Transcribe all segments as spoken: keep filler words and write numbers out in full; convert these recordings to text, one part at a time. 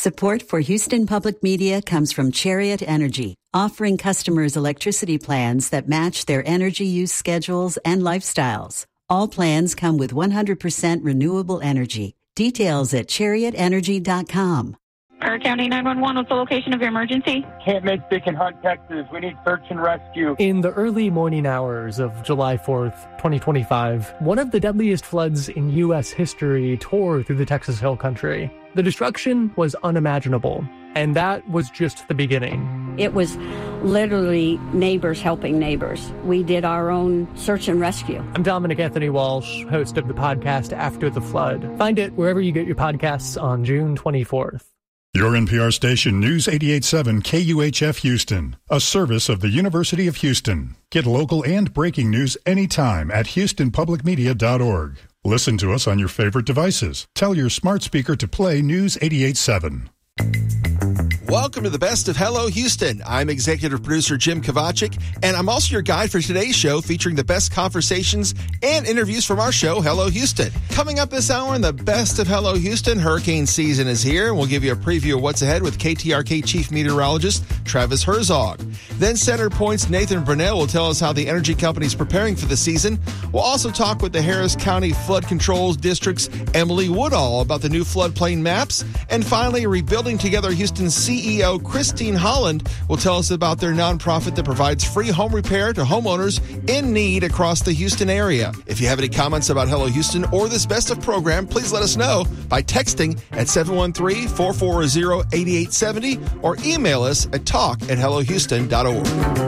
Support for Houston Public Media comes from Chariot Energy, offering customers electricity plans that match their energy use schedules and lifestyles. All plans come with one hundred percent renewable energy. Details at chariot energy dot com. Carter County nine one one, what's the location of your emergency? Can't make Beacon Hunt, Texas. We need search and rescue. In the early morning hours of July fourth, twenty twenty-five, one of the deadliest floods in U S history tore through the Texas Hill Country. The destruction was unimaginable, and that was just the beginning. It was literally neighbors helping neighbors. We did our own search and rescue. I'm Dominic Anthony Walsh, host of the podcast After the Flood. Find it wherever you get your podcasts on June twenty-fourth. Your N P R station, News eighty-eight point seven K U H F Houston, a service of the University of Houston. Get local and breaking news anytime at houston public media dot org. Listen to us on your favorite devices. Tell your smart speaker to play News eighty-eight point seven. Welcome to the Best of Hello Houston. I'm executive producer Jim Kovacic, and I'm also your guide for today's show featuring the best conversations and interviews from our show, Hello Houston. Coming up this hour in the Best of Hello Houston, hurricane season is here, and we'll give you a preview of what's ahead with K T R K Chief Meteorologist Travis Herzog. Then Center Point's Nathan Brunell will tell us how the energy company is preparing for the season. We'll also talk with the Harris County Flood Control District's Emily Woodall about the new floodplain maps. And finally, Rebuilding Together Houston's C E O Christine Holland will tell us about their nonprofit that provides free home repair to homeowners in need across the Houston area. If you have any comments about Hello Houston or this Best of program, please let us know by texting at seven one three, four four zero, eight eight seven zero or email us at talk at hello houston dot org.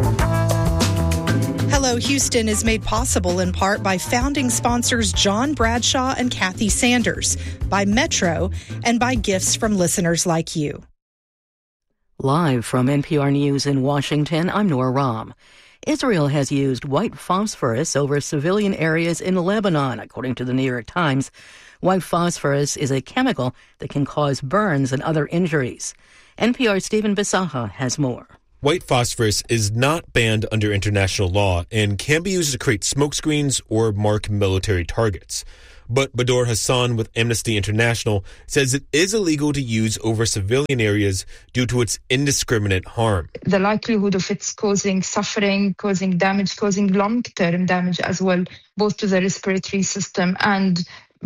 Hello Houston is made possible in part by founding sponsors John Bradshaw and Kathy Sanders, by Metro, and by gifts from listeners like you. Live from N P R News in Washington, I'm Nora Rahm. Israel has used white phosphorus over civilian areas in Lebanon, according to the New York Times. White phosphorus is a chemical that can cause burns and other injuries. N P R's Stephen Bisaha has more. White phosphorus is not banned under international law and can be used to create smokescreens or mark military targets. But Bador Hassan with Amnesty International says it is illegal to use over civilian areas due to its indiscriminate harm. The likelihood of it's causing suffering, causing damage, causing long-term damage as well, both to the respiratory system and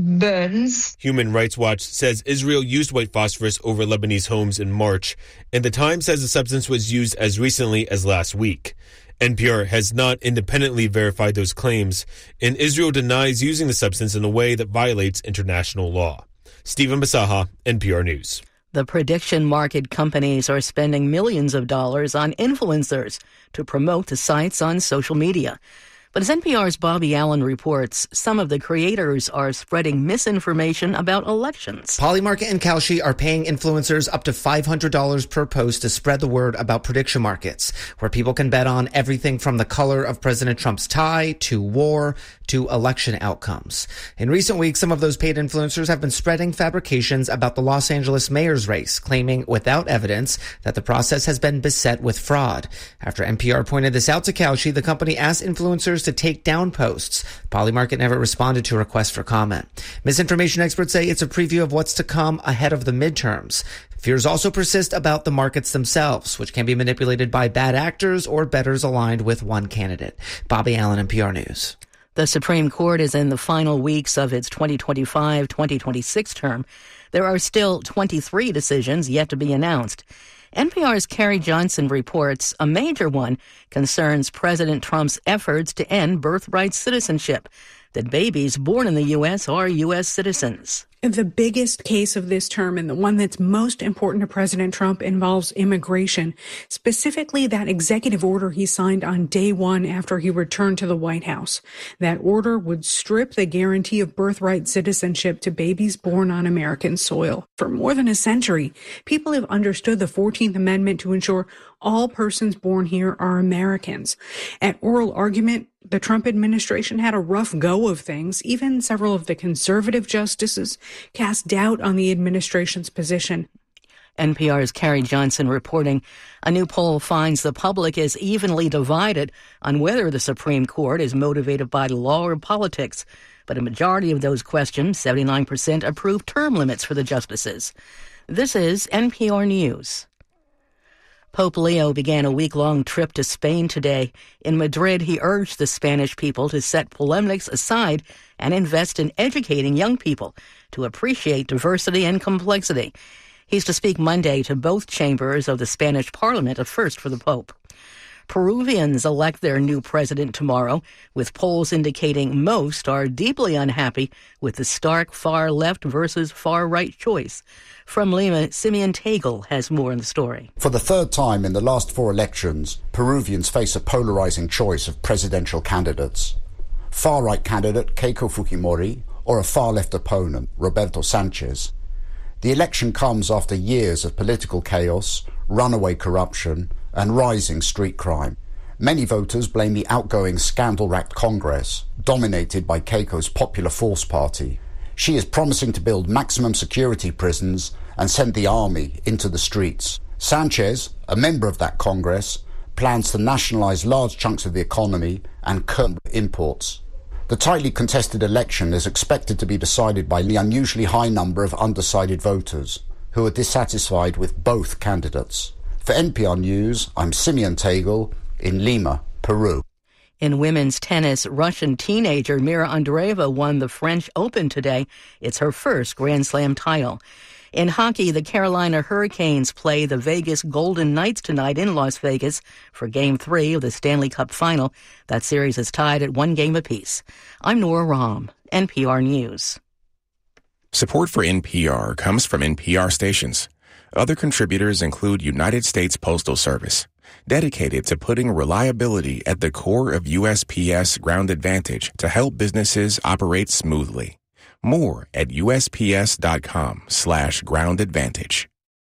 burns. Human Rights Watch says Israel used white phosphorus over Lebanese homes in March, and the Times says the substance was used as recently as last week. N P R has not independently verified those claims, and Israel denies using the substance in a way that violates international law. Stephen Bisaha, N P R News. The prediction market companies are spending millions of dollars on influencers to promote the sites on social media. But as N P R's Bobby Allen reports, some of the creators are spreading misinformation about elections. Polymarket and Kalshi are paying influencers up to five hundred dollars per post to spread the word about prediction markets, where people can bet on everything from the color of President Trump's tie to war to election outcomes. In recent weeks, some of those paid influencers have been spreading fabrications about the Los Angeles mayor's race, claiming without evidence that the process has been beset with fraud. After N P R pointed this out to Kalshi, the company asked influencers to take down posts. Polymarket never responded to requests for comment. Misinformation experts say it's a preview of what's to come ahead of the midterms. Fears also persist about the markets themselves, which can be manipulated by bad actors or bettors aligned with one candidate. Bobby Allen, N P R News. The Supreme Court is in the final weeks of its twenty twenty-five twenty twenty-six term. There are still twenty-three decisions yet to be announced. N P R's Carrie Johnson reports a major one concerns President Trump's efforts to end birthright citizenship, that babies born in the U S are U S citizens. The biggest case of this term, and the one that's most important to President Trump, involves immigration, specifically that executive order he signed on day one after he returned to the White House. That order would strip the guarantee of birthright citizenship to babies born on American soil. For more than a century, people have understood the fourteenth Amendment to ensure all persons born here are Americans. At oral argument, the Trump administration had a rough go of things. Even several of the conservative justices cast doubt on the administration's position. N P R's Carrie Johnson reporting a new poll finds the public is evenly divided on whether the Supreme Court is motivated by law or politics. but a majority of those questioned, seventy-nine percent, approved term limits for the justices. This is N P R News. Pope Leo began a week-long trip to Spain today. In Madrid, he urged the Spanish people to set polemics aside and invest in educating young people to appreciate diversity and complexity. He's to speak Monday to both chambers of the Spanish Parliament, a first for the Pope. Peruvians elect their new president tomorrow, with polls indicating most are deeply unhappy with the stark far-left versus far-right choice. From Lima, Simeon Tagle has more in the story. For the third time in the last four elections, Peruvians face a polarizing choice of presidential candidates. Far-right candidate Keiko Fujimori or a far-left opponent, Roberto Sanchez. The election comes after years of political chaos, runaway corruption, and rising street crime. Many voters blame the outgoing scandal-racked Congress, dominated by Keiko's Popular Force Party. She is promising to build maximum security prisons and send the army into the streets. Sanchez, a member of that Congress, plans to nationalize large chunks of the economy and curb imports. The tightly contested election is expected to be decided by the unusually high number of undecided voters who are dissatisfied with both candidates. For N P R News, I'm Simeon Tagle in Lima, Peru. In women's tennis, Russian teenager Mira Andreeva won the French Open today. It's her first Grand Slam title. In hockey, the Carolina Hurricanes play the Vegas Golden Knights tonight in Las Vegas for Game three of the Stanley Cup Final. That series is tied at one game apiece. I'm Nora Rahm, N P R News. Support for N P R comes from N P R stations. Other contributors include United States Postal Service, dedicated to putting reliability at the core of U S P S Ground Advantage to help businesses operate smoothly. More at USPS.com slash ground advantage.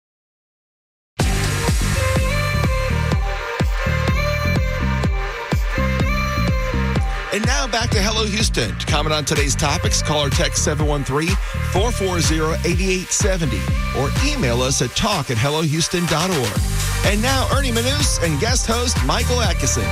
And now back to Hello Houston. To comment on today's topics, call or text seven one three, four four zero, eight eight seven zero or email us at talk at hello houston dot org. And now Ernie Manus and guest host Michael Atkinson.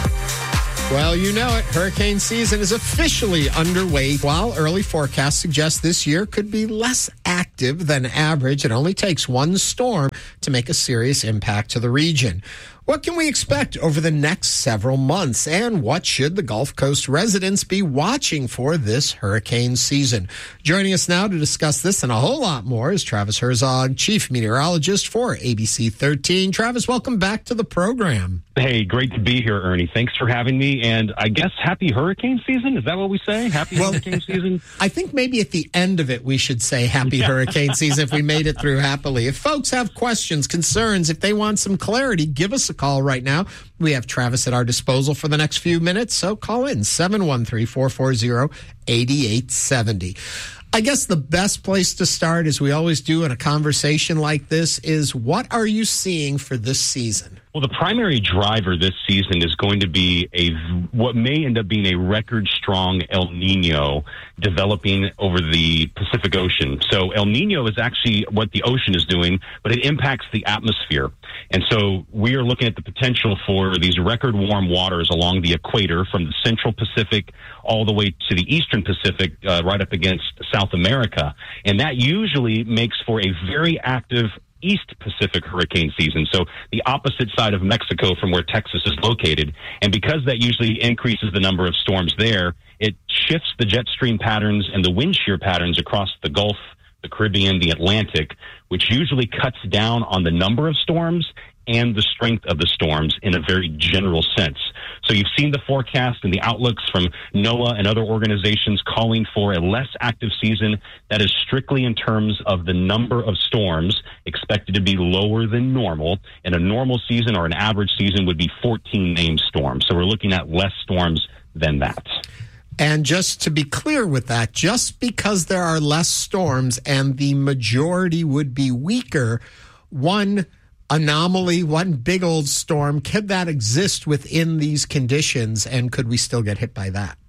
Well, you know it. Hurricane season is officially underway. While early forecasts suggest this year could be less active than average, it only takes one storm to make a serious impact to the region. What can we expect over the next several months, and what should the Gulf Coast residents be watching for this hurricane season? Joining us now to discuss this and a whole lot more is Travis Herzog, Chief Meteorologist for A B C thirteen. Travis, welcome back to the program. Hey, great to be here, Ernie. Thanks for having me, and I guess happy hurricane season? Is that what we say? Happy well, hurricane season? I think maybe at the end of it we should say happy yeah. hurricane season if we made it through happily. If folks have questions, concerns, if they want some clarity, give us a call right now. We have Travis at our disposal for the next few minutes, so call in seven one three, four four zero, eight eight seven zero. I guess the best place to start, as we always do in a conversation like this, is what are you seeing for this season? Well, the primary driver this season is going to be a what may end up being a record-strong El Nino developing over the Pacific Ocean. So El Nino is actually what the ocean is doing, but it impacts the atmosphere. And so we are looking at the potential for these record warm waters along the equator from the central Pacific all the way to the eastern Pacific, uh, right up against South America. And that usually makes for a very active East Pacific hurricane season, so the opposite side of Mexico from where Texas is located. And because that usually increases the number of storms there, it shifts the jet stream patterns and the wind shear patterns across the Gulf, the Caribbean, the Atlantic, which usually cuts down on the number of storms and the strength of the storms in a very general sense. So you've seen the forecast and the outlooks from NOAA and other organizations calling for a less active season that is strictly in terms of the number of storms expected to be lower than normal. In a normal season or an average season would be fourteen named storms. So we're looking at less storms than that. And just to be clear with that, just because there are less storms and the majority would be weaker, one anomaly, one big old storm, could that exist within these conditions, and could we still get hit by that?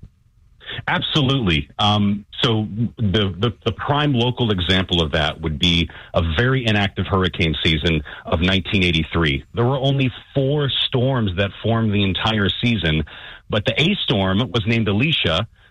Absolutely. Um, so the, the the prime local example of that would be a very inactive hurricane season of nineteen eighty-three. There were only four storms that formed the entire season, but the A storm was named Alicia.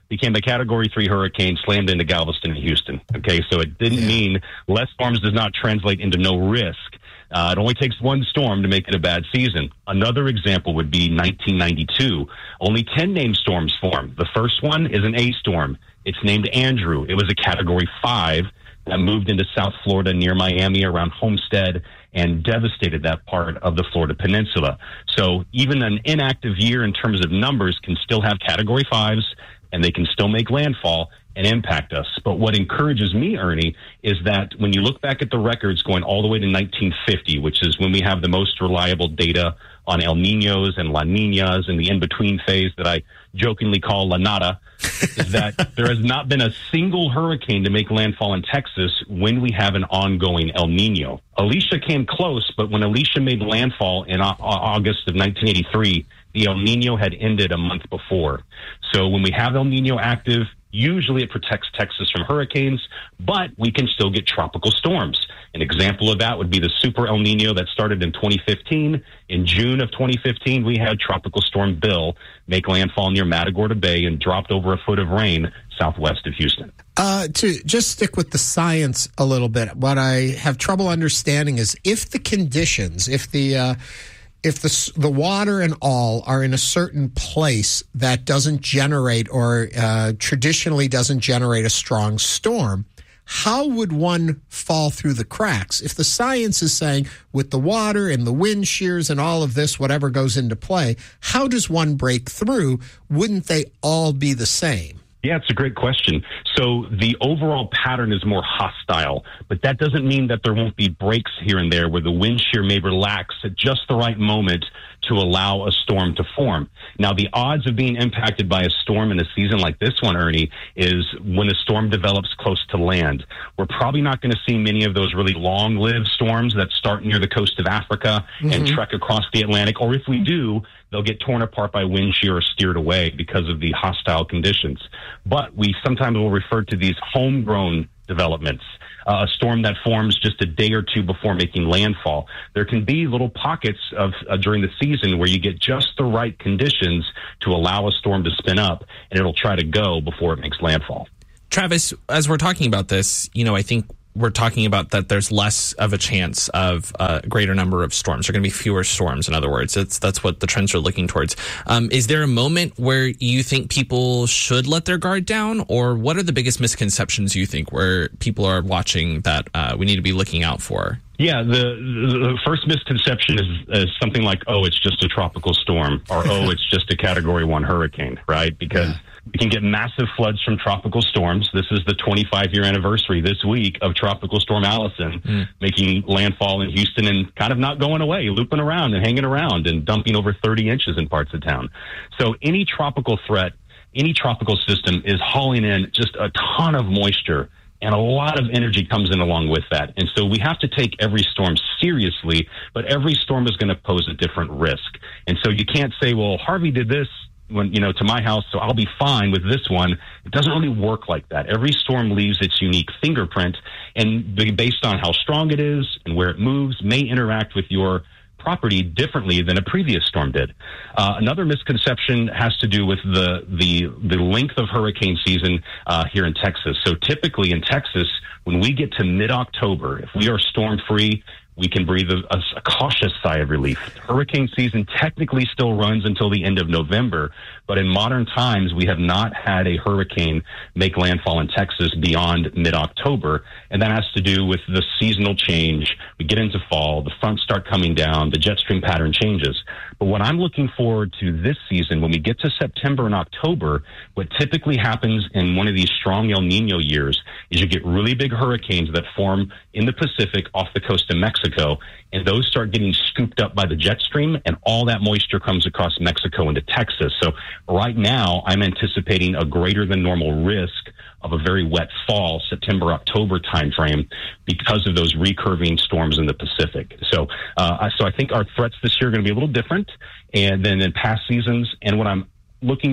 became a Category three hurricane, slammed into Galveston and Houston. Okay, so it didn't yeah. mean less storms does not translate into no risk. Uh, it only takes one storm to make it a bad season. Another example would be nineteen ninety-two. Only ten named storms formed. The first one is an A storm. It's named Andrew. It was a Category five that moved into South Florida near Miami around Homestead and devastated that part of the Florida Peninsula. So even an inactive year in terms of numbers can still have Category fives, and they can still make landfall and impact us. But what encourages me, Ernie, is that when you look back at the records going all the way to nineteen fifty, which is when we have the most reliable data on El Niños and La Niñas and the in-between phase that I jokingly call La Nada, is that there has not been a single hurricane to make landfall in Texas when we have an ongoing El Nino. Alicia came close, but when Alicia made landfall in uh, August of nineteen eighty-three, the El Nino had ended a month before. So when we have El Nino active, usually it protects Texas from hurricanes, but we can still get tropical storms. An example of that would be the Super El Nino that started in twenty fifteen. In June of twenty fifteen, we had Tropical Storm Bill make landfall near Matagorda Bay and dropped over a foot of rain southwest of Houston. Uh, to just stick with the science a little bit, what I have trouble understanding is if the conditions, if the uh, if the the water and all are in a certain place that doesn't generate or uh, traditionally doesn't generate a strong storm, how would one fall through the cracks? If the science is saying with the water and the wind shears and all of this, whatever goes into play, how does one break through? Wouldn't they all be the same? Yeah, it's a great question. So the overall pattern is more hostile, but that doesn't mean that there won't be breaks here and there where the wind shear may relax at just the right moment to allow a storm to form. Now, the odds of being impacted by a storm in a season like this one, Ernie, is when a storm develops close to land. We're probably not going to see many of those really long-lived storms that start near the coast of Africa mm-hmm. and trek across the Atlantic, or if we do, they'll get torn apart by wind shear or steered away because of the hostile conditions. But we sometimes will refer to these homegrown developments, uh, a storm that forms just a day or two before making landfall. There can be little pockets of uh, during the season where you get just the right conditions to allow a storm to spin up, and it'll try to go before it makes landfall. Travis, as we're talking about this, you know, I think we're talking about that there's less of a chance of a greater number of storms. There are going to be fewer storms, in other words. It's, that's what the trends are looking towards. Um, is there a moment where you think people should let their guard down? Or what are the biggest misconceptions you think where people are watching that uh, we need to be looking out for? Yeah, the, the first misconception is, is something like, oh, it's just a tropical storm, or oh, it's just a Category one hurricane, right? Because yeah. we can get massive floods from tropical storms. This is the twenty-five-year anniversary this week of Tropical Storm Allison mm. making landfall in Houston and kind of not going away, looping around and hanging around and dumping over thirty inches in parts of town. So any tropical threat, any tropical system is hauling in just a ton of moisture, and a lot of energy comes in along with that. And so we have to take every storm seriously, but every storm is going to pose a different risk. And so you can't say, well, Harvey did this when, you know, to my house, so I'll be fine with this one. It doesn't really work like that. Every storm leaves its unique fingerprint, and based on how strong it is and where it moves, may interact with your property differently than a previous storm did. Uh, another misconception has to do with the the the length of hurricane season uh, here in Texas. So typically in Texas, when we get to mid-October, if we are storm-free, we can breathe a, a, a cautious sigh of relief. Hurricane season technically still runs until the end of November, but in modern times, we have not had a hurricane make landfall in Texas beyond mid-October, and that has to do with the seasonal change. We get into fall, the fronts start coming down, the jet stream pattern changes. But what I'm looking forward to this season, when we get to September and October, what typically happens in one of these strong El Nino years is you get really big hurricanes that form in the Pacific off the coast of Mexico, and those start getting scooped up by the jet stream, and all that moisture comes across Mexico into Texas. So right now, I'm anticipating a greater than normal risk of a very wet fall, September, October timeframe, because of those recurving storms in the Pacific. So, uh, so I think our threats this year are going to be a little different and than in past seasons. And what I'm looking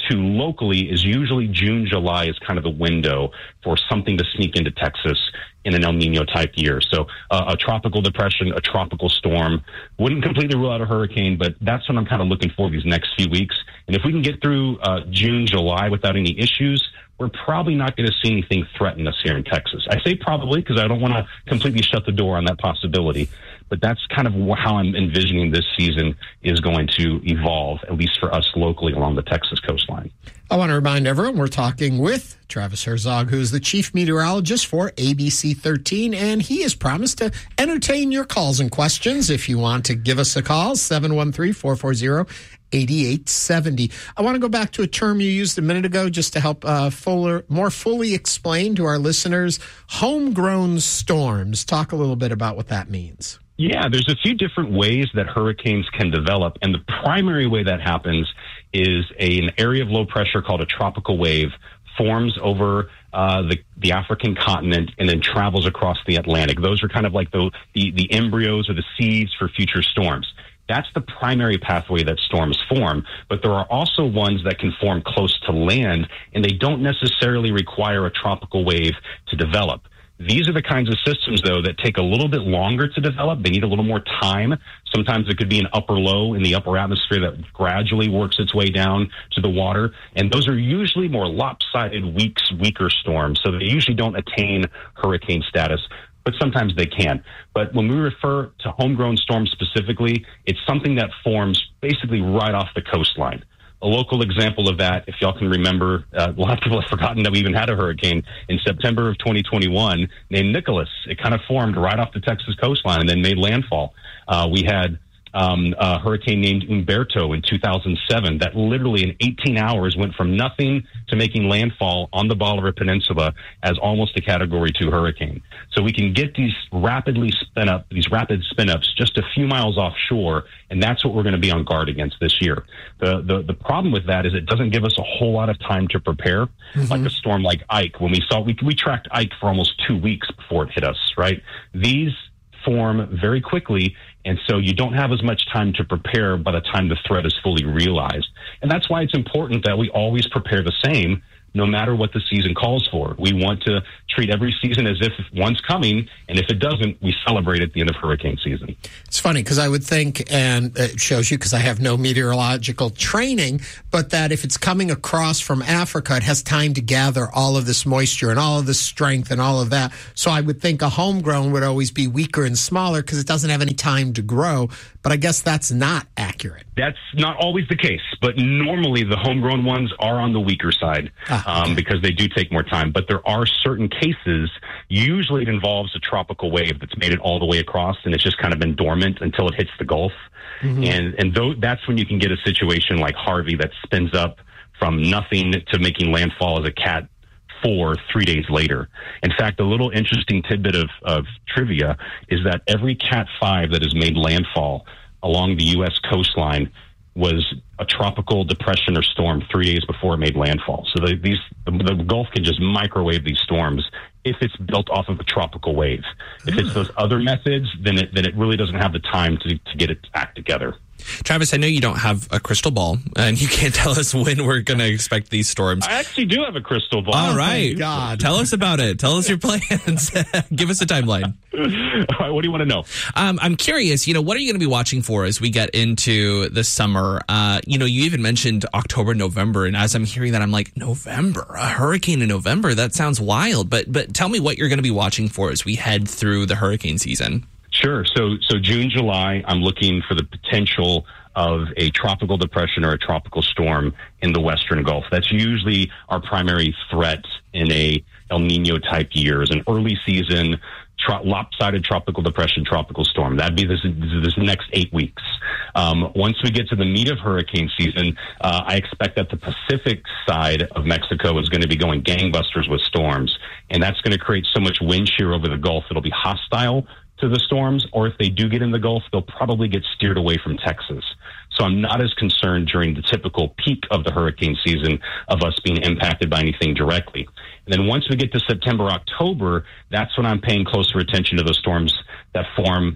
to locally is usually June, July is kind of the window for something to sneak into Texas in an El Nino type year. So uh, a tropical depression, a tropical storm, wouldn't completely rule out a hurricane, but that's what I'm kind of looking for these next few weeks. And if we can get through uh, June, July without any issues, we're probably not going to see anything threaten us here in Texas. I say probably because I don't want to completely shut the door on that possibility. But that's kind of how I'm envisioning this season is going to evolve, at least for us locally along the Texas coastline. I want to remind everyone we're talking with Travis Herzog, who's the chief meteorologist for A B C thirteen, and he has promised to entertain your calls and questions. If you want to give us a call, seven one three, four four zero, eight eight seven zero. I want to go back to a term you used a minute ago just to help uh, fuller, more fully explain to our listeners, homegrown storms. Talk a little bit about what that means. Yeah, there's a few different ways that hurricanes can develop, and the primary way that happens is a, an area of low pressure called a tropical wave forms over uh, the, the African continent and then travels across the Atlantic. Those are kind of like the, the, the embryos or the seeds for future storms. That's the primary pathway that storms form, but there are also ones that can form close to land, and they don't necessarily require a tropical wave to develop. These are the kinds of systems, though, that take a little bit longer to develop. They need a little more time. Sometimes it could be an upper low in the upper atmosphere that gradually works its way down to the water. And those are usually more lopsided, weak, weaker storms. So they usually don't attain hurricane status, but sometimes they can. But when we refer to homegrown storms specifically, it's something that forms basically right off the coastline. A local example of that, if y'all can remember, uh, a lot of people have forgotten that we even had a hurricane in September of twenty twenty-one named Nicholas. It kind of formed right off the Texas coastline and then made landfall. Uh, we had um, a hurricane named Humberto in two thousand seven that literally in eighteen hours went from nothing to making landfall on the Bolivar Peninsula as almost a Category two hurricane. So we can get these rapidly spin up, these rapid spin ups just a few miles offshore, and that's what we're going to be on guard against this year. The, the the problem with that is it doesn't give us a whole lot of time to prepare, mm-hmm. like a storm like Ike. When we saw, we, we tracked Ike for almost two weeks before it hit us, right? These form very quickly, and so you don't have as much time to prepare by the time the threat is fully realized. And that's why it's important that we always prepare the same, no matter what the season calls for. We want to treat every season as if one's coming, and if it doesn't, we celebrate at the end of hurricane season. It's funny because I would think, and it shows you because I have no meteorological training, but that if it's coming across from Africa, it has time to gather all of this moisture and all of this strength and all of that. So I would think a homegrown would always be weaker and smaller because it doesn't have any time to grow. But I guess that's not accurate. That's not always the case, but normally the homegrown ones are on the weaker side ah, okay. um, because they do take more time. But there are certain cases, usually it involves a tropical wave that's made it all the way across, and it's just kind of been dormant until it hits the Gulf. Mm-hmm. And and th- that's when you can get a situation like Harvey that spins up from nothing to making landfall as a cat four three days later. In fact, a little interesting tidbit of, of trivia is that every Cat five that has made landfall along the U S coastline was a tropical depression or storm three days before it made landfall. So the, these the, the Gulf can just microwave these storms if it's built off of a tropical wave. If it's those other methods, then it then it really doesn't have the time to, to get its act together. Travis, I know you don't have a crystal ball, and you can't tell us when we're going to expect these storms. I actually do have a crystal ball. All right. Oh, God. Tell us about it. Tell us your plans. Give us a timeline. All right, what do you want to know? Um, I'm curious, you know, what are you going to be watching for as we get into the summer? Uh, you know, you even mentioned October, November, and as I'm hearing that, I'm like, November, a hurricane in November? That sounds wild. But, but tell me what you're going to be watching for as we head through the hurricane season. Sure. So, so June, July, I'm looking for the potential of a tropical depression or a tropical storm in the Western Gulf. That's usually our primary threat in a El Nino type year, is an early season tro- lopsided tropical depression, tropical storm. That'd be this, this next eight weeks. Um, once we get to the meat of hurricane season, uh, I expect that the Pacific side of Mexico is going to be going gangbusters with storms. And that's going to create so much wind shear over the Gulf, it'll be hostile to the storms, or if they do get in the Gulf, they'll probably get steered away from Texas. So I'm not as concerned during the typical peak of the hurricane season of us being impacted by anything directly. And then once we get to September, October, that's when I'm paying closer attention to the storms that form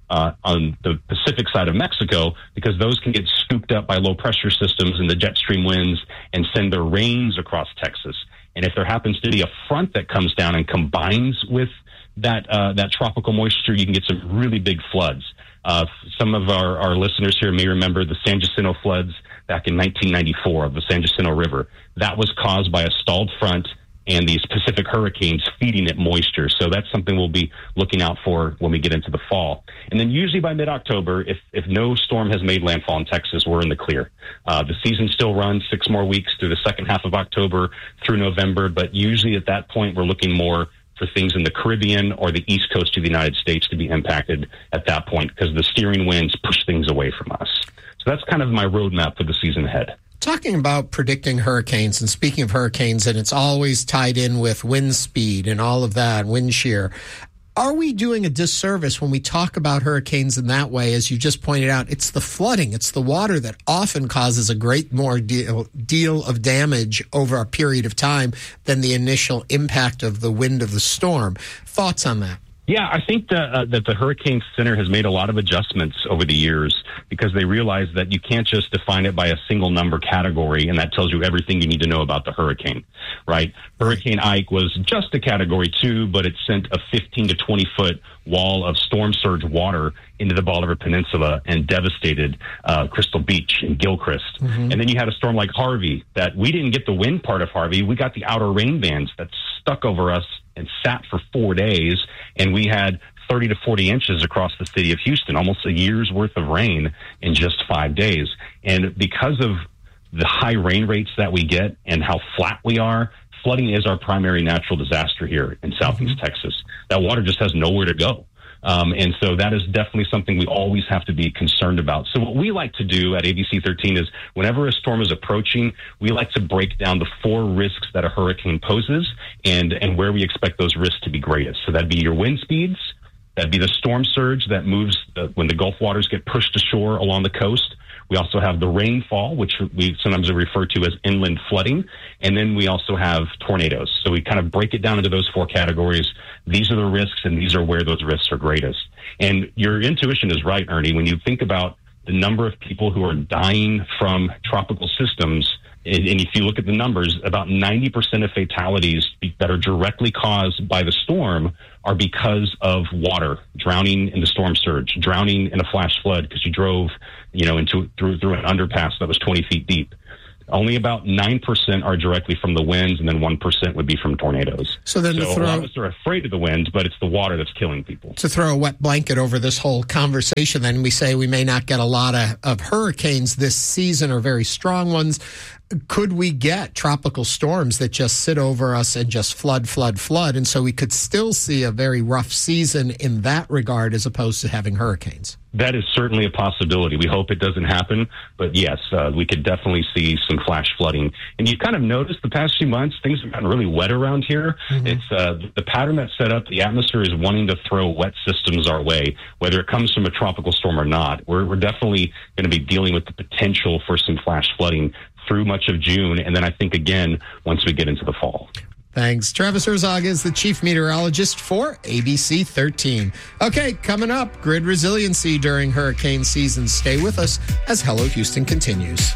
uh, on the Pacific side of Mexico, because those can get scooped up by low pressure systems and the jet stream winds and send their rains across Texas. And if there happens to be a front that comes down and combines with that uh, that tropical moisture, you can get some really big floods. Uh, some of our, our listeners here may remember the San Jacinto floods back in nineteen ninety-four of the San Jacinto River. That was caused by a stalled front and these Pacific hurricanes feeding it moisture. So that's something we'll be looking out for when we get into the fall. And then usually by mid-October, if, if no storm has made landfall in Texas, we're in the clear. Uh, the season still runs six more weeks through the second half of October through November, but usually at that point, we're looking more for things in the Caribbean or the East Coast of the United States to be impacted at that point, because the steering winds push things away from us. So that's kind of my roadmap for the season ahead. Talking about predicting hurricanes, and speaking of hurricanes, and it's always tied in with wind speed and all of that, wind shear. Are we doing a disservice when we talk about hurricanes in that way? As you just pointed out, it's the flooding, it's the water that often causes a great more deal, deal of damage over a period of time than the initial impact of the wind of the storm. Thoughts on that? Yeah, I think that, uh, that the Hurricane Center has made a lot of adjustments over the years, because they realize that you can't just define it by a single number category, and that tells you everything you need to know about the hurricane, right? Hurricane Ike was just a category two, but it sent a fifteen to twenty foot wall of storm surge water into the Bolivar Peninsula and devastated uh, Crystal Beach and Gilchrist. Mm-hmm. And then you had a storm like Harvey that we didn't get the wind part of Harvey. We got the outer rain bands that stuck over us and sat for four days. And we had thirty to forty inches across the city of Houston, almost a year's worth of rain in just five days. And because of the high rain rates that we get and how flat we are, flooding is our primary natural disaster here in Southeast mm-hmm. Texas. That water just has nowhere to go. Um, and so that is definitely something we always have to be concerned about. So what we like to do at A B C thirteen is whenever a storm is approaching, we like to break down the four risks that a hurricane poses and, and where we expect those risks to be greatest. So that'd be your wind speeds. That'd be the storm surge that moves the, when the Gulf waters get pushed ashore along the coast. We also have the rainfall, which we sometimes refer to as inland flooding. And then we also have tornadoes. So we kind of break it down into those four categories. These are the risks, and these are where those risks are greatest. And your intuition is right, Ernie. When you think about the number of people who are dying from tropical systems, and if you look at the numbers, about ninety percent of fatalities that are directly caused by the storm are because of water, drowning in the storm surge, drowning in a flash flood because you drove, you know, into through through an underpass that was twenty feet deep. Only about nine percent are directly from the winds, and then one percent would be from tornadoes. So then, so to throw, a lot of us are afraid of the winds, but it's the water that's killing people. To throw a wet blanket over this whole conversation, then we say we may not get a lot of, of hurricanes this season, or very strong ones. Could we get tropical storms that just sit over us and just flood, flood, flood? And so we could still see a very rough season in that regard, as opposed to having hurricanes. That is certainly a possibility. We hope it doesn't happen, but yes, uh, we could definitely see some flash flooding. And you kind of noticed the past few months, things have gotten really wet around here. Mm-hmm. It's uh, the pattern that's set up. The atmosphere is wanting to throw wet systems our way, whether it comes from a tropical storm or not. We're, we're definitely going to be dealing with the potential for some flash flooding through much of June, and then I think again once we get into the fall. Thanks. Travis Herzog is the chief meteorologist for A B C thirteen. Okay, coming up, grid resiliency during hurricane season. Stay with us as Hello Houston continues.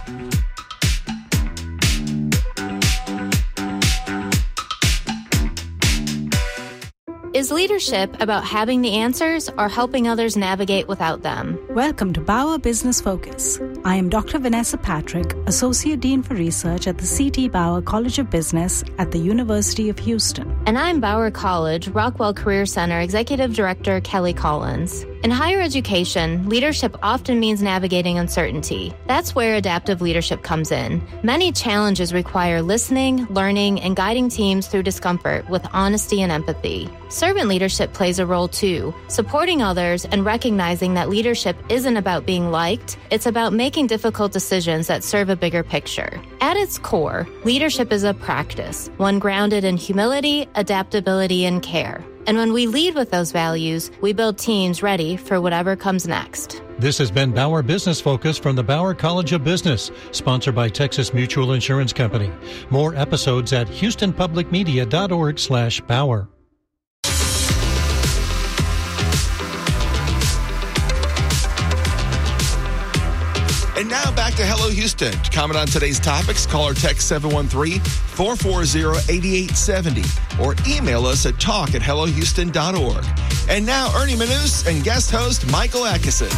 Is leadership about having the answers or helping others navigate without them? Welcome to Bauer Business Focus. I am Doctor Vanessa Patrick, Associate Dean for Research at the C T Bauer College of Business at the University of Houston. And I'm Bauer College Rockwell Career Center Executive Director Kelly Collins. In higher education, leadership often means navigating uncertainty. That's where adaptive leadership comes in. Many challenges require listening, learning, and guiding teams through discomfort with honesty and empathy. Servant leadership plays a role too, supporting others and recognizing that leadership isn't about being liked, it's about making difficult decisions that serve a bigger picture. At its core, leadership is a practice, one grounded in humility, adaptability, and care. And when we lead with those values, we build teams ready for whatever comes next. This has been Bauer Business Focus from the Bauer College of Business, sponsored by Texas Mutual Insurance Company. More episodes at houstonpublicmedia.org slash Bauer. And now back to Hello Houston. To comment on today's topics, call or text seven one three, four four zero, eight eight seven zero or email us at talk at hello houston dot org. And now Ernie Manus and guest host Michael Atkinson.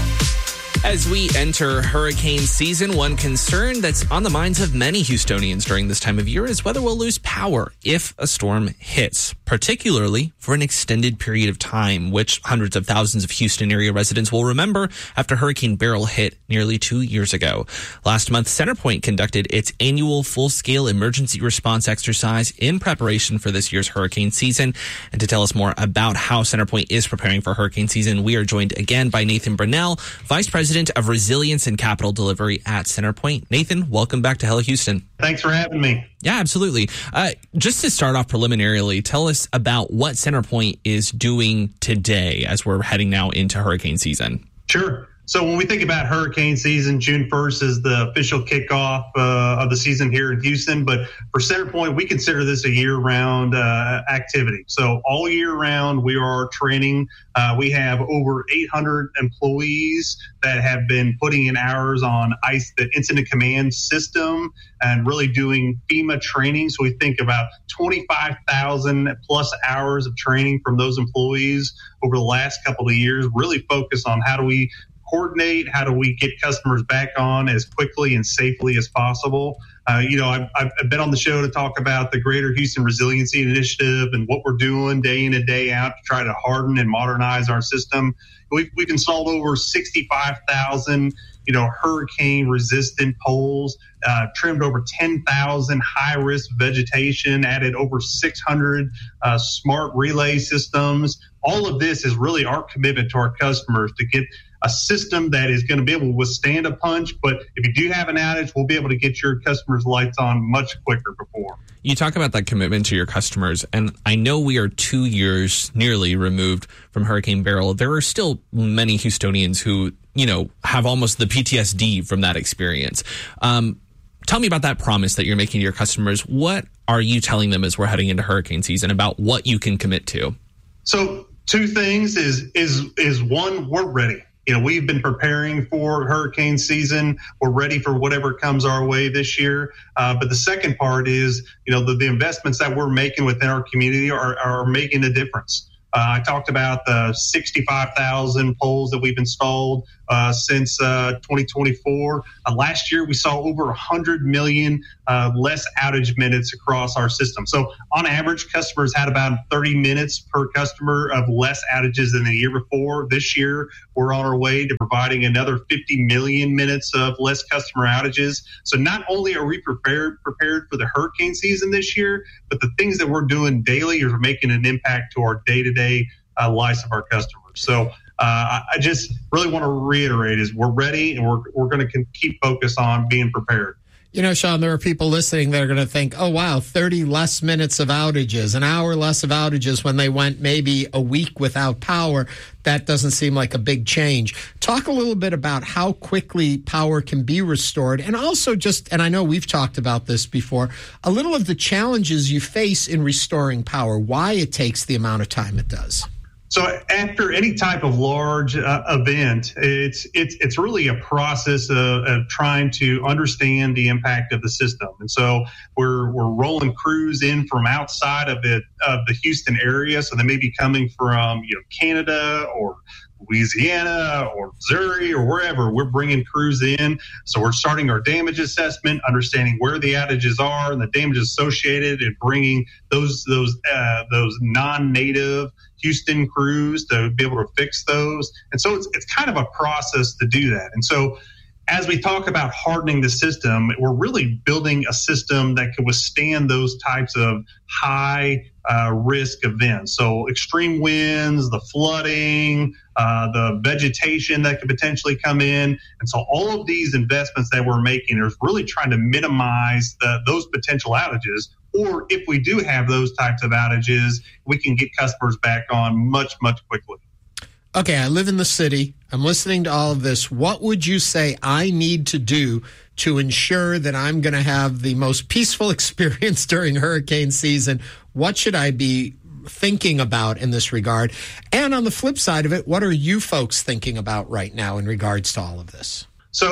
As we enter hurricane season, one concern that's on the minds of many Houstonians during this time of year is whether we'll lose power if a storm hits, particularly for an extended period of time, which hundreds of thousands of Houston area residents will remember after Hurricane Beryl hit nearly two years ago. Last month, CenterPoint conducted its annual full-scale emergency response exercise in preparation for this year's hurricane season. And to tell us more about how CenterPoint is preparing for hurricane season, we are joined again by Nathan Brunell, Vice President of Resilience and Capital Delivery at CenterPoint. Nathan, welcome back to Hello Houston. Thanks for having me. Yeah, absolutely. Uh, just to start off preliminarily, tell us about what CenterPoint is doing today as we're heading now into hurricane season. Sure. So when we think about hurricane season, June first is the official kickoff uh, of the season here in Houston. But for CenterPoint, we consider this a year-round uh, activity. So all year round, we are training. Uh, we have over eight hundred employees that have been putting in hours on ICE, the Incident Command System, and really doing FEMA training. So we think about twenty-five thousand plus hours of training from those employees over the last couple of years, really focused on how do we coordinate, how do we get customers back on as quickly and safely as possible. Uh, you know, I've, I've been on the show to talk about the Greater Houston Resiliency Initiative and what we're doing day in and day out to try to harden and modernize our system. We've, we've installed over sixty-five thousand, you know, hurricane-resistant poles, uh, trimmed over ten thousand high-risk vegetation, added over six hundred uh, smart relay systems. All of this is really our commitment to our customers to get a system that is going to be able to withstand a punch. But if you do have an outage, we'll be able to get your customers' lights on much quicker before. You talk about that commitment to your customers, and I know we are two years nearly removed from Hurricane Beryl. There are still many Houstonians who, you know, have almost the P T S D from that experience. Um, tell me about that promise that you're making to your customers. What are you telling them as we're heading into hurricane season about what you can commit to? So two things is is is one, we're ready. You know, we've been preparing for hurricane season. We're ready for whatever comes our way this year. Uh, but the second part is, you know, the, the investments that we're making within our community are, are making a difference. Uh, I talked about the sixty-five thousand poles that we've installed uh, since uh, twenty twenty-four. Uh, last year, we saw over one hundred million uh, less outage minutes across our system. So on average, customers had about thirty minutes per customer of less outages than the year before. This year, we're on our way to providing another fifty million minutes of less customer outages. So not only are we prepared prepared for the hurricane season this year, but the things that we're doing daily are making an impact to our day-to-day uh, lives of our customers. So uh, I just really want to reiterate is we're ready and we're we're going to keep focused on being prepared. You know, Sean, there are people listening that are going to think, oh, wow, thirty less minutes of outages, an hour less of outages when they went maybe a week without power. That doesn't seem like a big change. Talk a little bit about how quickly power can be restored. And also just, and I know we've talked about this before, a little of the challenges you face in restoring power, why it takes the amount of time it does. So after any type of large uh, event, it's it's it's really a process of, of trying to understand the impact of the system. And so we're we're rolling crews in from outside of it of the Houston area. So they may be coming from you know Canada or Louisiana or Missouri or wherever. We're bringing crews in. So we're starting our damage assessment, understanding where the outages are and the damage associated, and bringing those those uh, those non-native Houston crews to be able to fix those. And so it's it's kind of a process to do that. And so as we talk about hardening the system, we're really building a system that can withstand those types of high uh, risk events. So extreme winds, the flooding, uh, the vegetation that could potentially come in. And so all of these investments that we're making are really trying to minimize the, those potential outages. Or if we do have those types of outages, we can get customers back on much, much quickly. Okay, I live in the city. I'm listening to all of this. What would you say I need to do to ensure that I'm going to have the most peaceful experience during hurricane season? What should I be thinking about in this regard? And on the flip side of it, what are you folks thinking about right now in regards to all of this? So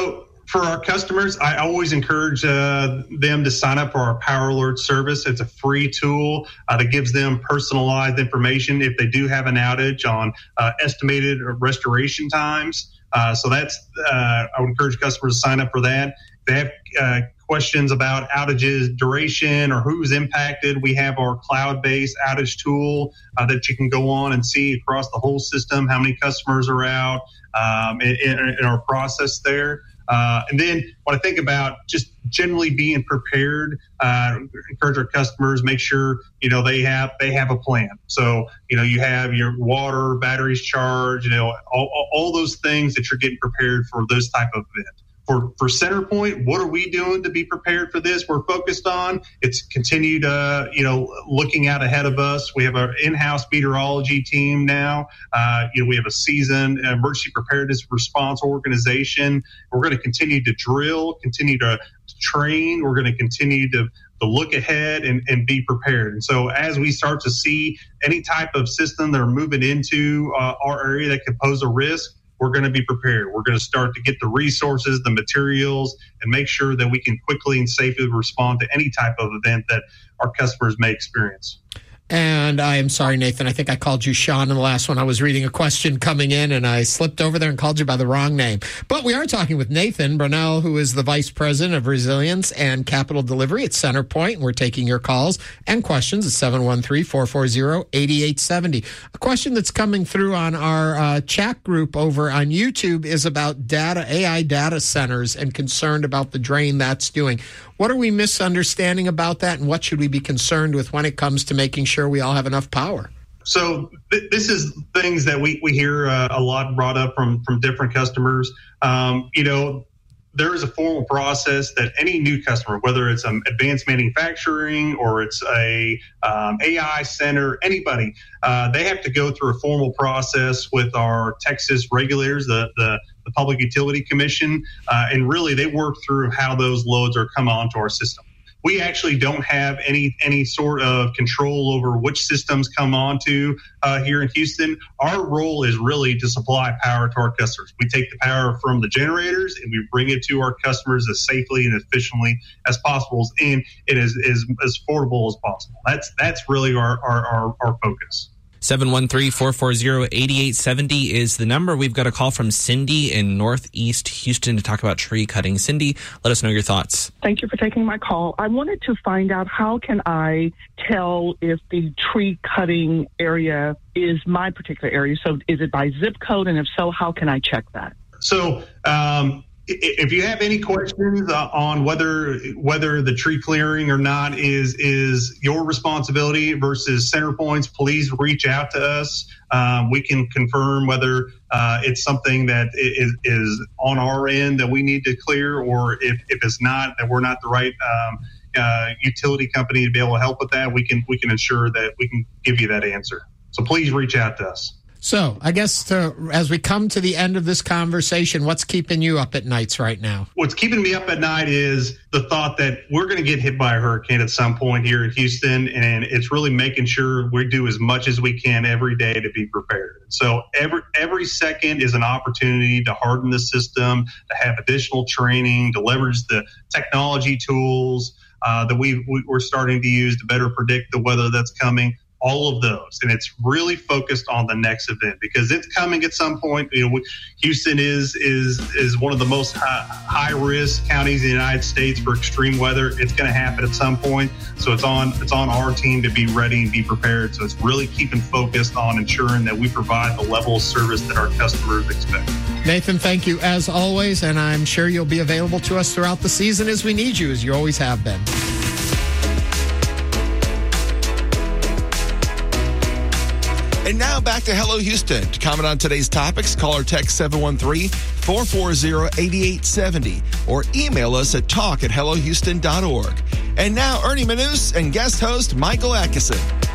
For our customers, I always encourage uh, them to sign up for our Power Alert service. It's a free tool uh, that gives them personalized information if they do have an outage on uh, estimated restoration times. Uh, so that's, uh, I would encourage customers to sign up for that. If they have uh, questions about outages, duration, or who's impacted, we have our cloud-based outage tool uh, that you can go on and see across the whole system how many customers are out um, in, in our process there. Uh, and then when I think about just generally being prepared, uh, encourage our customers, make sure, you know, they have, they have a plan. So, you know, you have your water, batteries charged, you know, all, all those things that you're getting prepared for this type of event. For, for CenterPoint, what are we doing to be prepared for this? We're focused on it's continued, uh, you know, looking out ahead of us. We have our in-house meteorology team now. Uh, you know, we have a seasoned emergency preparedness response organization. We're going to continue to drill, continue to train. We're going to continue to to look ahead and, and be prepared. And so as we start to see any type of system that are moving into uh, our area that could pose a risk, we're going to be prepared. We're going to start to get the resources, the materials, and make sure that we can quickly and safely respond to any type of event that our customers may experience. And I am sorry, Nathan. I think I called you Sean in the last one. I was reading a question coming in, and I slipped over there and called you by the wrong name. But we are talking with Nathan Brunell, who is the Vice President of Resilience and Capital Delivery at CenterPoint. And we're taking your calls and questions at seven one three, four four zero, eight eight seven zero. A question that's coming through on our uh, chat group over on YouTube is about data, A I data centers, and concerned about the drain that's doing. What are we misunderstanding about that, and what should we be concerned with when it comes to making sure we all have enough power? So th- this is things that we, we hear uh, a lot brought up from, from different customers. Um, you know, there is a formal process that any new customer, whether it's um, advanced manufacturing or it's a um, A I center, anybody, uh, they have to go through a formal process with our Texas regulators, the, the, the Public Utility Commission, uh, and really they work through how those loads are come onto our system. We actually don't have any any sort of control over which systems come onto uh, here in Houston. Our role is really to supply power to our customers. We take the power from the generators and we bring it to our customers as safely and efficiently as possible, and it is as, as affordable as possible. That's that's really our our, our, our focus. seven one three, four four zero, eight eight seven zero is the number. We've got a call from Cindy in Northeast Houston to talk about tree cutting. Cindy, let us know your thoughts. Thank you for taking my call. I wanted to find out, how can I tell if the tree cutting area is my particular area? So is it by zip code? And if so, how can I check that? So, um, if you have any questions uh, on whether whether the tree clearing or not is is your responsibility versus CenterPoint's, please reach out to us. Um, we can confirm whether uh, it's something that is, is on our end that we need to clear, or if, if it's not, that we're not the right um, uh, utility company to be able to help with that. We can we can ensure that we can give you that answer. So please reach out to us. So I guess to, as we come to the end of this conversation, what's keeping you up at nights right now? What's keeping me up at night is the thought that we're going to get hit by a hurricane at some point here in Houston, and it's really making sure we do as much as we can every day to be prepared. So every every second is an opportunity to harden the system, to have additional training, to leverage the technology tools uh, that we, we're starting to use to better predict the weather that's coming. All of those, and it's really focused on the next event because it's coming at some point. You know, Houston is is is one of the most high, high risk counties in the United States for extreme weather. It's going to happen at some point, so it's on it's on our team to be ready and be prepared. So it's really keeping focused on ensuring that we provide the level of service that our customers expect. Nathan, thank you as always, and I'm sure you'll be available to us throughout the season as we need you, as you always have been. And now back to Hello Houston. To comment on today's topics, call or text seven one three, four four zero, eight eight seven zero or email us at talk at hello houston dot org. And now Ernie Manous and guest host Michael Atkinson.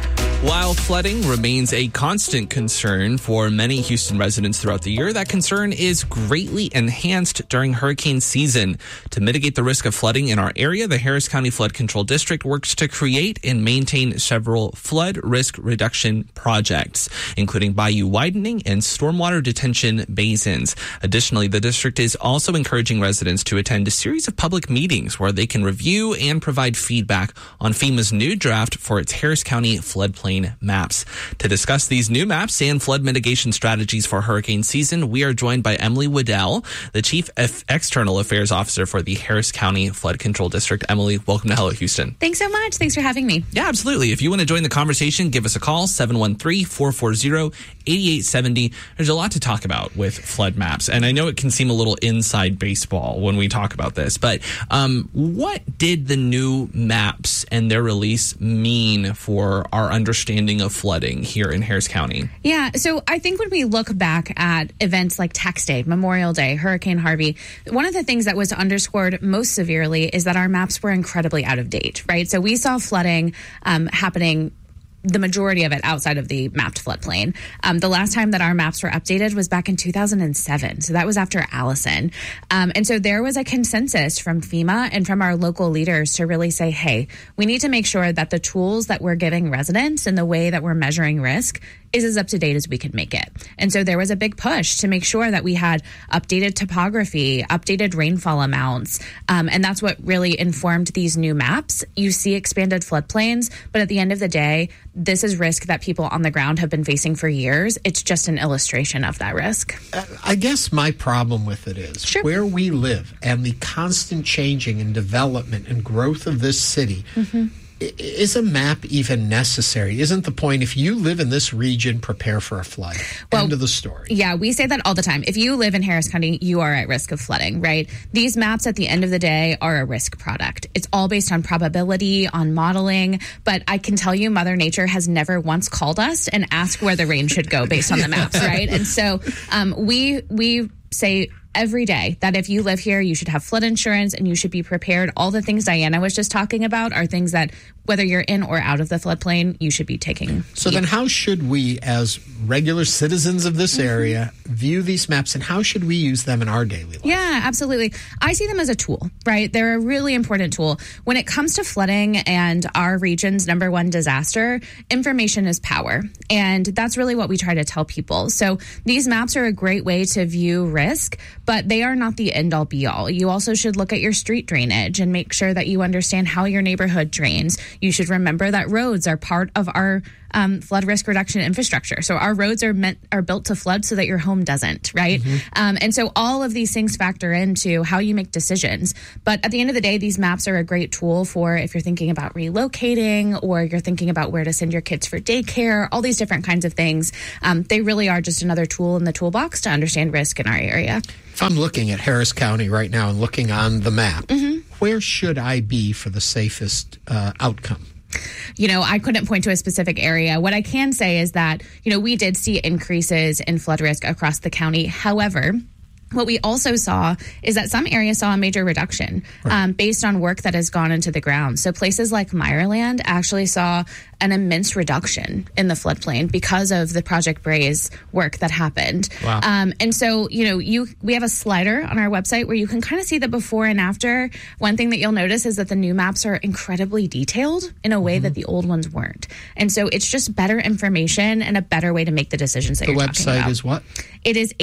While flooding remains a constant concern for many Houston residents throughout the year, that concern is greatly enhanced during hurricane season. To mitigate the risk of flooding in our area, the Harris County Flood Control District works to create and maintain several flood risk reduction projects, including bayou widening and stormwater detention basins. Additionally, the district is also encouraging residents to attend a series of public meetings where they can review and provide feedback on FEMA's new draft for its Harris County floodplain maps. To discuss these new maps and flood mitigation strategies for hurricane season, we are joined by Emily Waddell, the Chief F- External Affairs Officer for the Harris County Flood Control District. Emily, welcome to Hello Houston. Thanks so much. Thanks for having me. Yeah, absolutely. If you want to join the conversation, give us a call, seven one three, four four zero, eight eight seven zero. There's a lot to talk about with flood maps, and I know it can seem a little inside baseball when we talk about this, but um, what did the new maps and their release mean for our understanding of flooding here in Harris County? Yeah, so I think when we look back at events like Tax Day, Memorial Day, Hurricane Harvey, one of the things that was underscored most severely is that our maps were incredibly out of date, right? So we saw flooding um, happening, the majority of it outside of the mapped floodplain. Um, the last time that our maps were updated was back in two thousand seven. So that was after Allison. Um, and so there was a consensus from FEMA and from our local leaders to really say, hey, we need to make sure that the tools that we're giving residents and the way that we're measuring risk is as up to date as we could make it. And so there was a big push to make sure that we had updated topography, updated rainfall amounts. Um, and that's what really informed these new maps. You see expanded floodplains, but at the end of the day, this is risk that people on the ground have been facing for years. It's just an illustration of that risk. I guess my problem with it is sure. where we live and the constant changing and development and growth of this city. Mm-hmm. Is a map even necessary? Isn't the point, if you live in this region, prepare for a flood? Well, end of the story. Yeah, we say that all the time. If you live in Harris County, you are at risk of flooding, right? These maps at the end of the day are a risk product. It's all based on probability, on modeling, but I can tell you Mother Nature has never once called us and asked where the rain should go based on the maps, right? And so um, we we say every day that if you live here, you should have flood insurance and you should be prepared. All the things Diana was just talking about are things that, whether you're in or out of the floodplain, you should be taking. So then how should we, as regular citizens of this mm-hmm. area, view these maps, and how should we use them in our daily life? Yeah, absolutely. I see them as a tool, right? They're a really important tool. When it comes to flooding and our region's number one disaster, information is power. And that's really what we try to tell people. So these maps are a great way to view risk, but they are not the end-all be-all. You also should look at your street drainage and make sure that you understand how your neighborhood drains. You should remember that roads are part of our um, flood risk reduction infrastructure. So our roads are meant are built to flood so that your home doesn't, right? Mm-hmm. Um, and so all of these things factor into how you make decisions. But at the end of the day, these maps are a great tool for if you're thinking about relocating or you're thinking about where to send your kids for daycare, all these different kinds of things. Um, they really are just another tool in the toolbox to understand risk in our area. If I'm looking at Harris County right now and looking on the map, mm-hmm. where should I be for the safest uh, outcome? You know, I couldn't point to a specific area. What I can say is that, you know, we did see increases in flood risk across the county. However, what we also saw is that some areas saw a major reduction right. um, based on work that has gone into the ground. So places like Meyerland actually saw an immense reduction in the floodplain because of the Project Braze work that happened. Wow. Um, and so, you know, you we have a slider on our website where you can kind of see the before and after. One thing that you'll notice is that the new maps are incredibly detailed in a way mm-hmm. that the old ones weren't. And so it's just better information and a better way to make the decisions that the you're talking about. The website is what? It is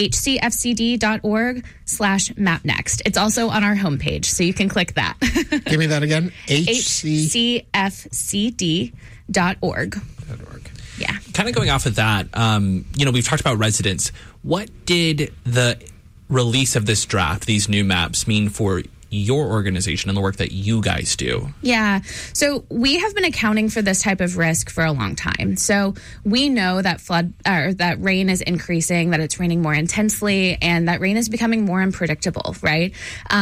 hcfcd.org slash map next. It's also on our homepage, so you can click that. Give me that again. H C F C D dot org. Yeah. Kind of going off of that, um, you know, we've talked about residents. What did the release of this draft, these new maps, mean for your organization and the work that you guys do? Yeah. So we have been accounting for this type of risk for a long time. So we know that flood or that rain is increasing, that it's raining more intensely, and that rain is becoming more unpredictable, right? Um,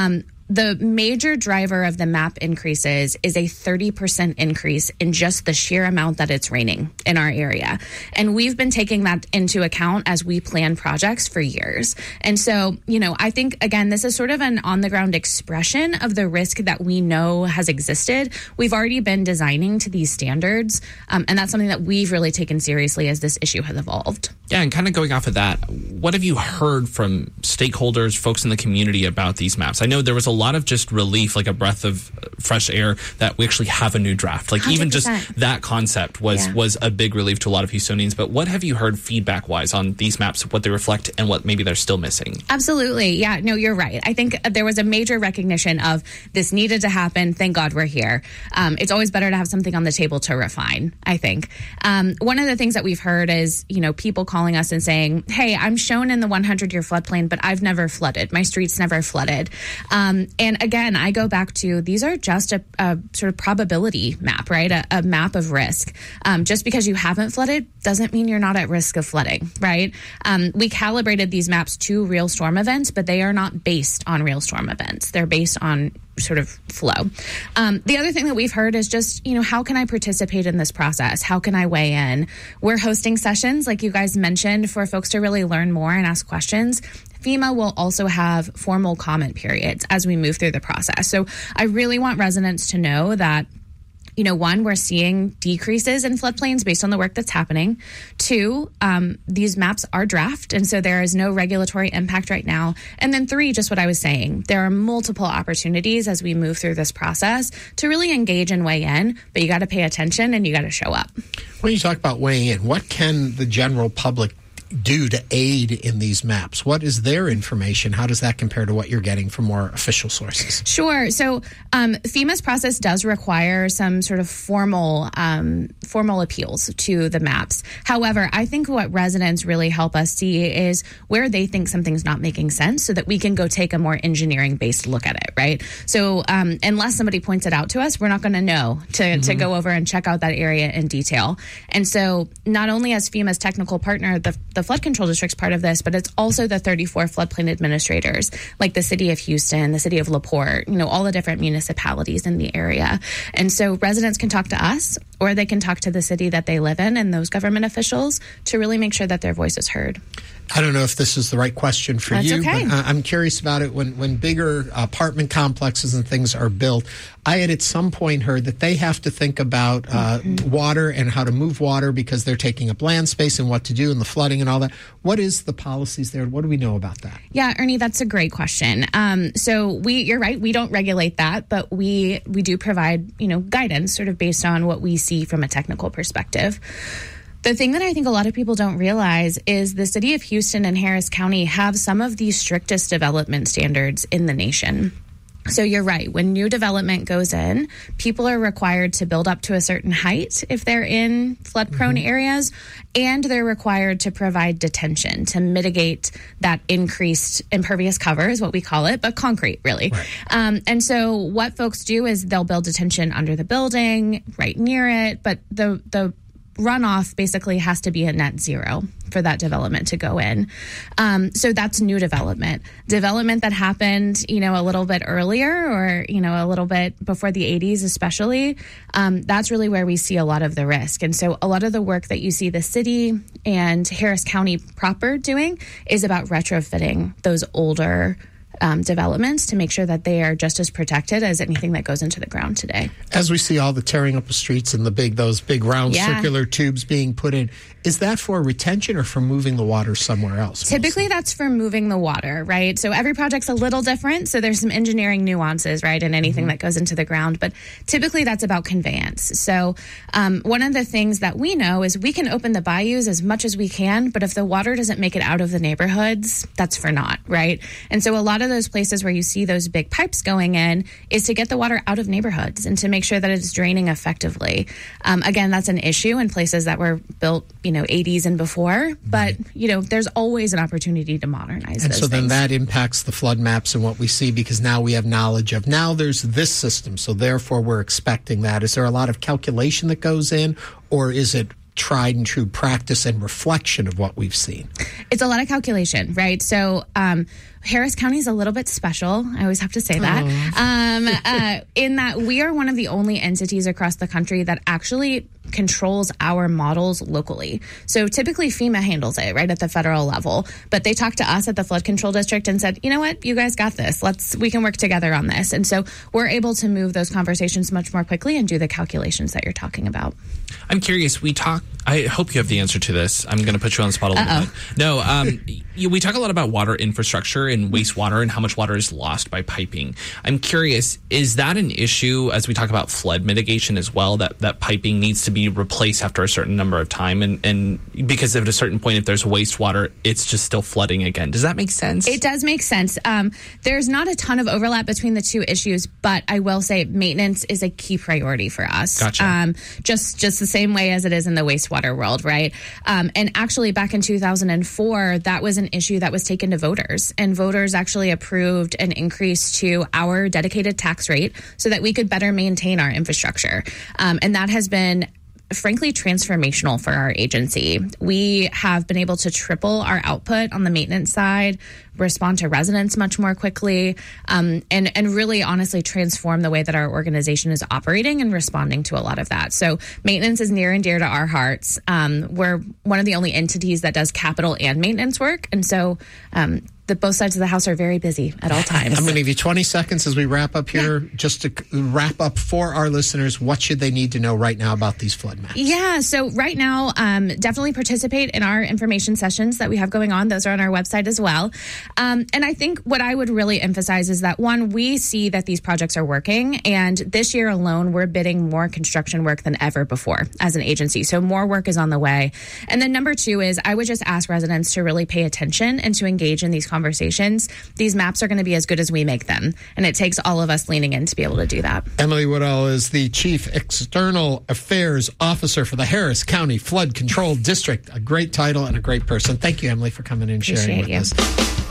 the major driver of the map increases is a thirty percent increase in just the sheer amount that it's raining in our area. And we've been taking that into account as we plan projects for years. And so, you know, I think, again, this is sort of an on-the-ground expression of the risk that we know has existed. We've already been designing to these standards, um, and that's something that we've really taken seriously as this issue has evolved. Yeah, and kind of going off of that, what have you heard from stakeholders, folks in the community about these maps? I know there was a lot of just relief, like a breath of fresh air, that we actually have a new draft. Like one hundred percent. Even just that concept was yeah. was a big relief to a lot of Houstonians. But what have you heard feedback-wise on these maps, what they reflect and what maybe they're still missing? Absolutely. Yeah, no, you're right. I think there was a major recognition of this needed to happen. Thank God we're here. Um, it's always better to have something on the table to refine, I think. Um, one of the things that we've heard is, you know, people calling us and saying, hey, I'm shown in the hundred-year floodplain, but I've never flooded. My street's never flooded. Um, and again, I go back to these are just a, a sort of probability map, right? A, a map of risk. Um, just because you haven't flooded doesn't mean you're not at risk of flooding, right? Um, we calibrated these maps to real storm events, but they are not based on real storm events. They're based on sort of flow. Um, the other thing that we've heard is just, you know, how can I participate in this process? How can I weigh in? We're hosting sessions, like you guys mentioned, for folks to really learn more and ask questions. FEMA will also have formal comment periods as we move through the process. So I really want residents to know that, you know, one, we're seeing decreases in floodplains based on the work that's happening. Two, um, these maps are draft, and so there is no regulatory impact right now. And then three, just what I was saying, there are multiple opportunities as we move through this process to really engage and weigh in, but you got to pay attention and you got to show up. When you talk about weighing in, what can the general public do to aid in these maps? What is their information? How does that compare to what you're getting from more official sources? Sure. So um, FEMA's process does require some sort of formal um, formal appeals to the maps. However, I think what residents really help us see is where they think something's not making sense so that we can go take a more engineering-based look at it, right? So um, unless somebody points it out to us, we're not going to know to, mm-hmm. to go over and check out that area in detail. And so not only as FEMA's technical partner, the the flood control district's part of this, but it's also the thirty-four floodplain administrators, like the city of Houston, the city of LaPorte, you know, all the different municipalities in the area. And so residents can talk to us, or they can talk to the city that they live in and those government officials to really make sure that their voice is heard. I don't know if this is the right question for That's you, okay. but uh, I'm curious about it. When when bigger apartment complexes and things are built, I had at some point heard that they have to think about uh, mm-hmm. water and how to move water because they're taking up land space and what to do and the flooding and all that. What is the policies there? What do we know about that? Yeah, Ernie, that's a great question. Um, so we, you're right, we don't regulate that, but we we do provide, you know, guidance sort of based on what we see from a technical perspective. The thing that I think a lot of people don't realize is the city of Houston and Harris County have some of the strictest development standards in the nation. So you're right. When new development goes in, people are required to build up to a certain height if they're in flood-prone mm-hmm. areas, and they're required to provide detention to mitigate that increased impervious cover is what we call it, but concrete, really. Right. Um, and so what folks do is they'll build detention under the building, right near it, but the the runoff basically has to be a net zero for that development to go in. Um, so that's new development. Development that happened, you know, a little bit earlier or, you know, a little bit before the eighties especially, um, that's really where we see a lot of the risk. And so a lot of the work that you see the city and Harris County proper doing is about retrofitting those older Um, developments to make sure that they are just as protected as anything that goes into the ground today. As we see all the tearing up the streets and the big, those big round yeah. circular tubes being put in, is that for retention or for moving the water somewhere else? Typically mostly? That's for moving the water, right? So every project's a little different. So there's some engineering nuances, right, in anything mm-hmm. that goes into the ground. But typically that's about conveyance. So um, one of the things that we know is we can open the bayous as much as we can, but if the water doesn't make it out of the neighborhoods, that's for naught, right? And so a lot of those places where you see those big pipes going in is to get the water out of neighborhoods and to make sure that it's draining effectively. Um, again, that's an issue in places that were built, you know, eighties and before, but, you know, there's always an opportunity to modernize and those so then things. That impacts the flood maps and what we see because now we have knowledge of now there's this system, so therefore we're expecting that. Is there a lot of calculation that goes in, or is it tried and true practice and reflection of what we've seen? It's a lot of calculation, right? So um, Harris County is a little bit special. I always have to say that. Um, uh, in that we are one of the only entities across the country that actually controls our models locally. So typically FEMA handles it right at the federal level, but they talked to us at the flood control district and said, you know what, you guys got this. Let's, we can work together on this. And so we're able to move those conversations much more quickly and do the calculations that you're talking about. I'm curious, we talk, I hope you have the answer to this. I'm going to put you on the spot a little Uh-oh. bit. No, um, you, we talk a lot about water infrastructure and wastewater and how much water is lost by piping. I'm curious, is that an issue as we talk about flood mitigation as well, that, that piping needs to be replaced after a certain number of time? And, and because at a certain point, if there's wastewater, it's just still flooding again. Does that make sense? It does make sense. Um, there's not a ton of overlap between the two issues, but I will say maintenance is a key priority for us. Gotcha. Um, just, just the same way as it is in the wastewater world, right? Um, and actually back in two thousand four, that was an issue that was taken to voters, and voters actually approved an increase to our dedicated tax rate so that we could better maintain our infrastructure. Um, and that has been frankly transformational for our agency. We have been able to triple our output on the maintenance side, respond to residents much more quickly, um, and, and really honestly transform the way that our organization is operating and responding to a lot of that. So maintenance is near and dear to our hearts. Um, we're one of the only entities that does capital and maintenance work. And so um, the both sides of the house are very busy at all times. I'm going to give you twenty seconds as we wrap up here. Yeah. Just to wrap up for our listeners, what should they need to know right now about these flood maps? Yeah, so right now, um, definitely participate in our information sessions that we have going on. Those are on our website as well. Um, and I think what I would really emphasize is that, one, we see that these projects are working. And this year alone, we're bidding more construction work than ever before as an agency. So more work is on the way. And then number two is I would just ask residents to really pay attention and to engage in these conversations. These maps are going to be as good as we make them. And it takes all of us leaning in to be able to do that. Emily Woodall is the Chief External Affairs Officer for the Harris County Flood Control District. A great title and a great person. Thank you, Emily, for coming in and sharing with you. us.